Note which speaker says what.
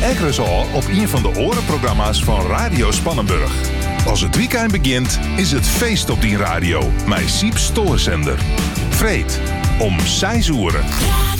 Speaker 1: Ekkeres al op een van de orenprogramma's van Radio Spannenburg. Als het weekend begint, is het feest op die radio. Met Siep Stoorzender. Vreed om 6 uur.